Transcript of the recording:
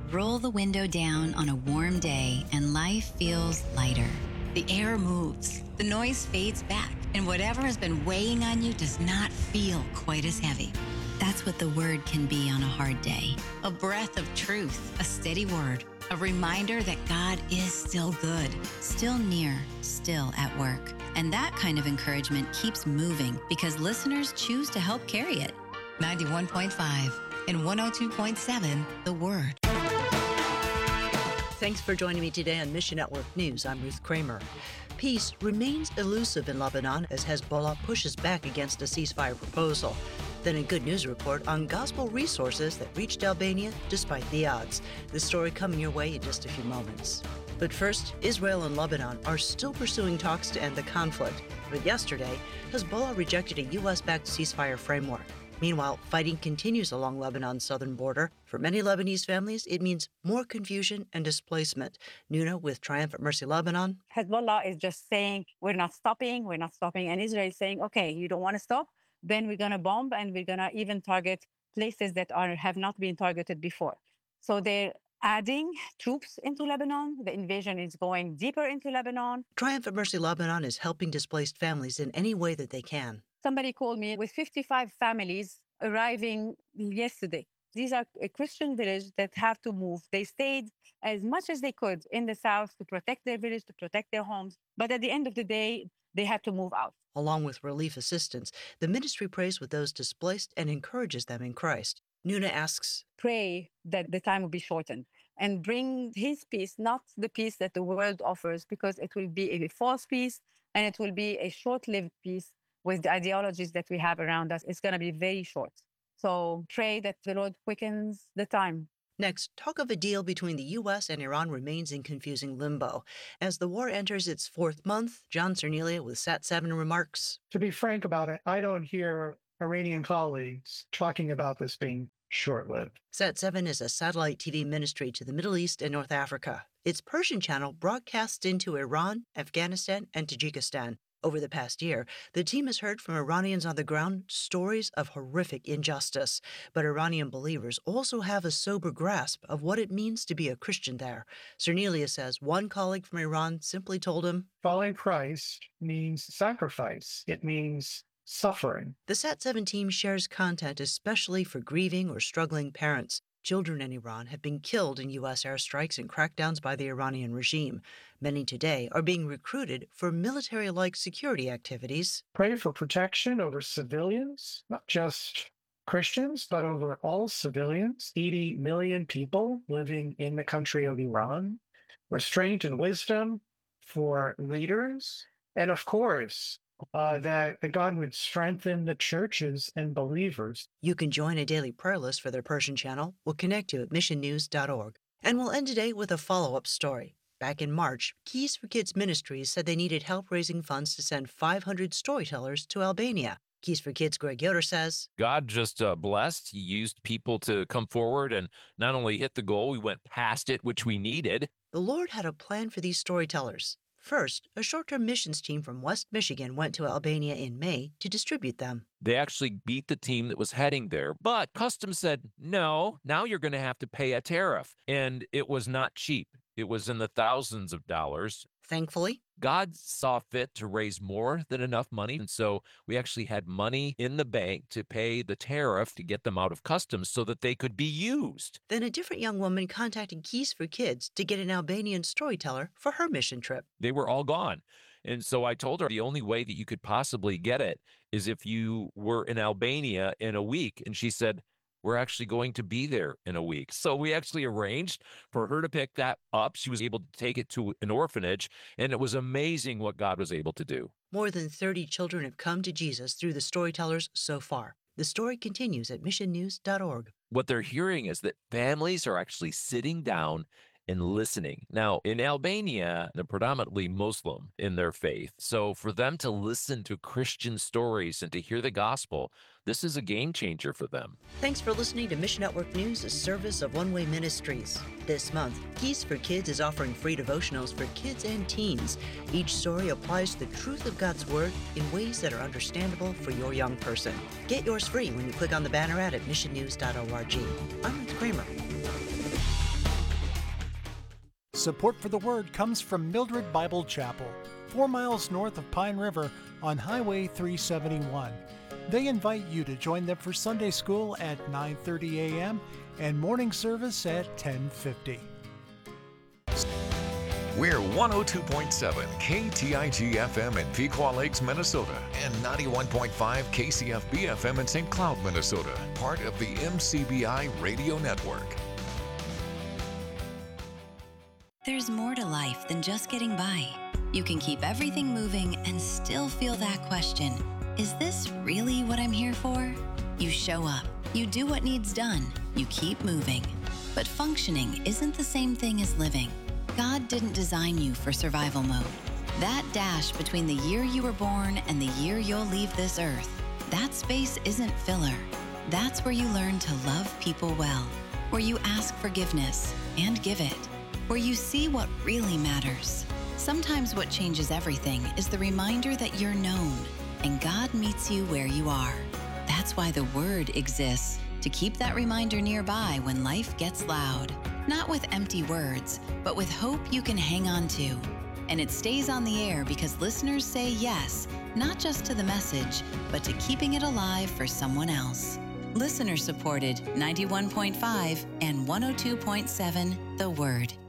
Roll the window down on a warm day and life feels lighter. The air moves, the noise fades back, and whatever has been weighing on you does not feel quite as heavy. That's what the Word can be on a hard day. A breath of truth, a steady word, a reminder that God is still good, still near, still at work. And that kind of encouragement keeps moving because listeners choose to help carry it. 91.5 and 102.7, The Word. Thanks for joining me today on Mission Network News. I'm Ruth Kramer. Peace remains elusive in Lebanon as Hezbollah pushes back against a ceasefire proposal. Then a good news report on gospel resources that reached Albania despite the odds. The story coming your way in just a few moments. But first, Israel and Lebanon are still pursuing talks to end the conflict. But yesterday, Hezbollah rejected a U.S.-backed ceasefire framework. Meanwhile, fighting continues along Lebanon's southern border. For many Lebanese families, it means more confusion and displacement. Nuna with Triumphant Mercy Lebanon. Hezbollah is just saying, we're not stopping. And Israel is saying, okay, you don't want to stop? Then we're going to bomb and we're going to even target places that have not been targeted before. So they're adding troops into Lebanon. The invasion is going deeper into Lebanon. Triumphant Mercy Lebanon is helping displaced families in any way that they can. Somebody called me with 55 families arriving yesterday. These are a Christian village that have to move. They stayed as much as they could in the south to protect their village, to protect their homes. But at the end of the day, they had to move out. Along with relief assistance, the ministry prays with those displaced and encourages them in Christ. Nuna asks, pray that the time will be shortened and bring his peace, not the peace that the world offers, because it will be a false peace and it will be a short-lived peace with the ideologies that we have around us. It's going to be very short. So pray that the Lord quickens the time. Next, talk of a deal between the U.S. and Iran remains in confusing limbo. As the war enters its fourth month, John Cernelia with Sat7 remarks, to be frank about it, I don't hear Iranian colleagues talking about this being short-lived. Sat7 is a satellite TV ministry to the Middle East and North Africa. Its Persian channel broadcasts into Iran, Afghanistan, and Tajikistan. Over the past year, the team has heard from Iranians on the ground stories of horrific injustice. But Iranian believers also have a sober grasp of what it means to be a Christian there. Cernelia says one colleague from Iran simply told him, following Christ means sacrifice. It means suffering. The Sat7 team shares content especially for grieving or struggling parents. Children in Iran have been killed in U.S. airstrikes and crackdowns by the Iranian regime. Many today are being recruited for military-like security activities. Pray for protection over civilians, not just Christians, but over all civilians. 80 million people living in the country of Iran. Restraint and wisdom for leaders. And of course, that God would strengthen the churches and believers. You can join a daily prayer list for their Persian channel. We'll connect you at missionnews.org. And we'll end today with a follow-up story. Back in March, Keys for Kids Ministries said they needed help raising funds to send 500 storytellers to Albania. Keys for Kids' Greg Yoder says, God just blessed. He used people to come forward and not only hit the goal, we went past it, which we needed. The Lord had a plan for these storytellers. First, a short-term missions team from West Michigan went to Albania in May to distribute them. They actually beat the team that was heading there, but Customs said, no, now you're going to have to pay a tariff. And it was not cheap. It was in the thousands of dollars. Thankfully, God saw fit to raise more than enough money. And so we actually had money in the bank to pay the tariff to get them out of customs so that they could be used. Then a different young woman contacted Keys for Kids to get an Albanian storyteller for her mission trip. They were all gone. And so I told her the only way that you could possibly get it is if you were in Albania in a week. And she said, we're actually going to be there in a week. So we actually arranged for her to pick that up. She was able to take it to an orphanage, and it was amazing what God was able to do. More than 30 children have come to Jesus through the storytellers so far. The story continues at missionnews.org. What they're hearing is that families are actually sitting down and listening. Now, in Albania, they're predominantly Muslim in their faith. So for them to listen to Christian stories and to hear the gospel, this is a game changer for them. Thanks for listening to Mission Network News, a service of One Way Ministries. This month, Keys for Kids is offering free devotionals for kids and teens. Each story applies the truth of God's Word in ways that are understandable for your young person. Get yours free when you click on the banner ad at missionnews.org. I'm Ruth Kramer. Support for the Word comes from Mildred Bible Chapel, 4 miles north of Pine River on Highway 371. They invite you to join them for Sunday school at 9:30 a.m. and morning service at 10:50. We're 102.7 KTIG FM in Pequot Lakes, Minnesota, and 91.5 KCFB FM in St. Cloud, Minnesota, part of the MCBI Radio Network. There's more to life than just getting by. You can keep everything moving and still feel that question, is this really what I'm here for? You show up, you do what needs done, you keep moving. But functioning isn't the same thing as living. God didn't design you for survival mode. That dash between the year you were born and the year you'll leave this earth, that space isn't filler. That's where you learn to love people well, where you ask forgiveness and give it, where you see what really matters. Sometimes what changes everything is the reminder that you're known, and God meets you where you are. That's why the Word exists, to keep that reminder nearby when life gets loud. Not with empty words, but with hope you can hang on to. And it stays on the air because listeners say yes, not just to the message, but to keeping it alive for someone else. Listener supported 91.5 and 102.7 The Word.